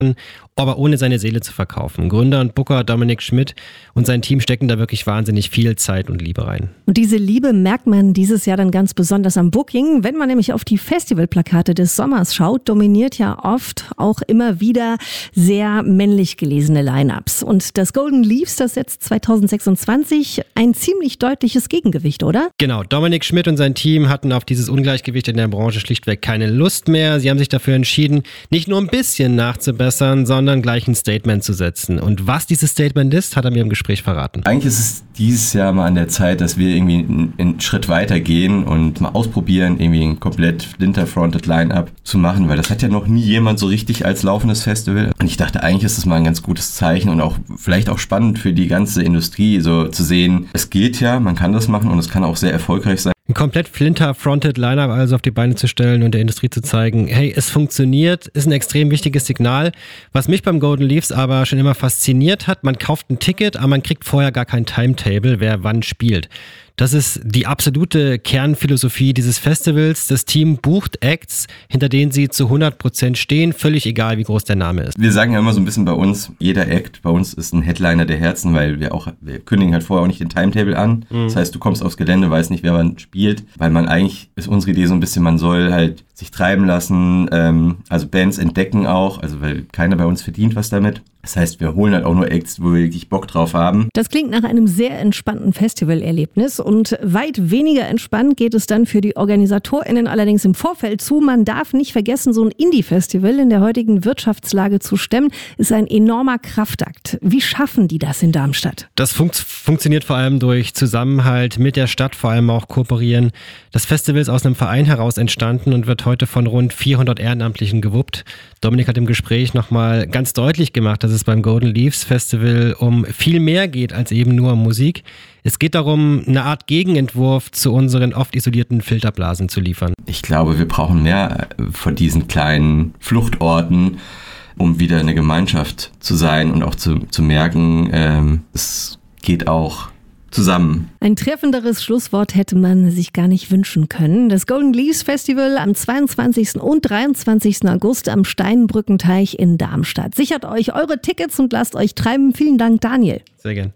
aber ohne seine Seele zu verkaufen. Gründer und Booker Dominic Schmidt und sein Team stecken da wirklich wahnsinnig viel Zeit und Liebe rein. Und diese Liebe merkt man dieses Jahr dann ganz besonders am Booking. Wenn man nämlich auf die Festivalplakate des Sommers schaut, dominiert ja oft auch immer wieder sehr männlich gelesene Line-Ups. Und das Golden Leaves, das setzt 2026 ein ziemlich deutliches Gegengewicht, oder? Genau, Dominic Schmidt und sein Team hatten auf dieses Ungleichgewicht in der Branche schlichtweg keine Lust mehr. Sie haben sich dafür entschieden, nicht nur ein bisschen nachzubessern, sondern gleich ein Statement zu setzen. Und was dieses Statement ist, hat er mir im Gespräch verraten. Eigentlich ist es dieses Jahr mal an der Zeit, dass wir irgendwie einen Schritt weiter gehen und mal ausprobieren, irgendwie ein komplett flinter-fronted Line-Up zu machen, weil das hat ja noch nie jemand so richtig als laufendes Festival. Und ich dachte, eigentlich ist das mal ein ganz gutes Zeichen und auch vielleicht auch spannend für die ganze Industrie, so zu sehen, es geht ja, man kann das machen und es kann auch sehr erfolgreich sein. Ein komplett flinter-fronted Line-Up also auf die Beine zu stellen und der Industrie zu zeigen, hey, es funktioniert, ist ein extrem wichtiges Signal. Was mich beim Golden Leaves aber schon immer fasziniert hat, man kauft ein Ticket, aber man kriegt vorher gar kein Timetable, wer wann spielt. Das ist die absolute Kernphilosophie dieses Festivals. Das Team bucht Acts, hinter denen sie zu 100% stehen, völlig egal, wie groß der Name ist. Wir sagen ja immer so ein bisschen bei uns, jeder Act bei uns ist ein Headliner der Herzen, weil wir kündigen halt vorher auch nicht den Timetable an. Das heißt, du kommst aufs Gelände, weißt nicht, wer wann spielt, weil man eigentlich, ist unsere Idee so ein bisschen, man soll halt sich treiben lassen, also Bands entdecken auch, also weil keiner bei uns verdient was damit. Das heißt, wir holen halt auch nur Acts, wo wir wirklich Bock drauf haben. Das klingt nach einem sehr entspannten Festivalerlebnis und weit weniger entspannt geht es dann für die OrganisatorInnen allerdings im Vorfeld zu. Man darf nicht vergessen, so ein Indie-Festival in der heutigen Wirtschaftslage zu stemmen, ist ein enormer Kraftakt. Wie schaffen die das in Darmstadt? Das funktioniert vor allem durch Zusammenhalt mit der Stadt, vor allem auch kooperieren. Das Festival ist aus einem Verein heraus entstanden und wird heute von rund 400 Ehrenamtlichen gewuppt. Dominik hat im Gespräch nochmal ganz deutlich gemacht, dass es beim Golden Leaves Festival um viel mehr geht als eben nur um Musik. Es geht darum, eine Art Gegenentwurf zu unseren oft isolierten Filterblasen zu liefern. Ich glaube, wir brauchen mehr von diesen kleinen Fluchtorten, um wieder eine Gemeinschaft zu sein und auch zu merken, es geht auch zusammen. Ein treffenderes Schlusswort hätte man sich gar nicht wünschen können. Das Golden Leaves Festival am 22. und 23. August am Steinbrückenteich in Darmstadt. Sichert euch eure Tickets und lasst euch treiben. Vielen Dank, Daniel. Sehr gern.